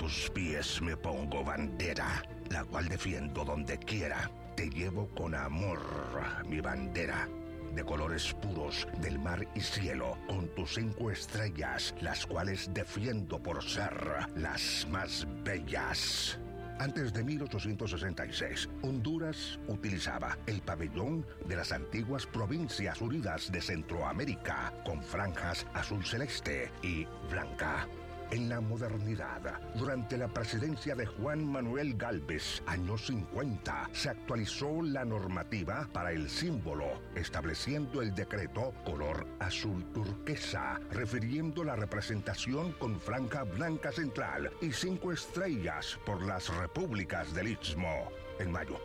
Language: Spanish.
tus pies me pongo bandera, la cual defiendo donde quiera. Te llevo con amor, mi bandera, de colores puros del mar y cielo, con tus 5 estrellas, las cuales defiendo por ser las más bellas. Antes de 1866, Honduras utilizaba el pabellón de las antiguas Provincias Unidas de Centroamérica, con franjas azul celeste y blanca. En la modernidad, durante la presidencia de Juan Manuel Gálvez, años 50, se actualizó la normativa para el símbolo, estableciendo el decreto color azul turquesa, refiriendo la representación con franja blanca central y 5 estrellas por las repúblicas del Istmo. En mayo